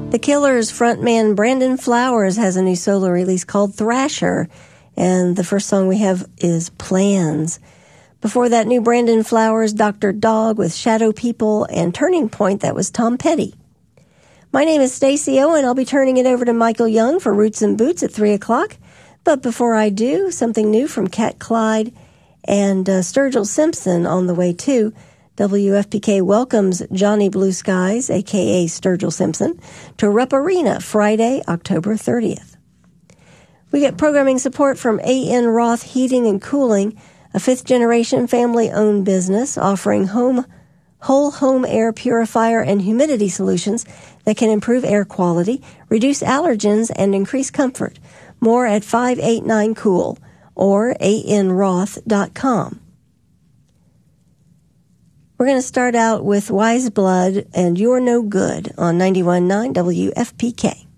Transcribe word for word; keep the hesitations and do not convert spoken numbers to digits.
The Killers frontman Brandon Flowers has a new solo release called Thrasher, and the first song we have is Plans. Before that, new Brandon Flowers, Doctor Dog with Shadow People, and Turning Point, that was Tom Petty. My name is Stacey Owen. I'll be turning it over to Michael Young for Roots and Boots at three o'clock. But before I do, something new from Cat Clyde and uh, Sturgill Simpson on the way too. W F P K welcomes Johnny Blue Skies, a k a. Sturgill Simpson, to Rupp Arena Friday, October thirtieth. We get programming support from A N. Roth Heating and Cooling, a fifth-generation family-owned business offering home, whole home air purifier and humidity solutions that can improve air quality, reduce allergens, and increase comfort. More at five eight nine cool or a n roth dot com. We're going to start out with Wise Blood and You're No Good on ninety-one point nine W F P K.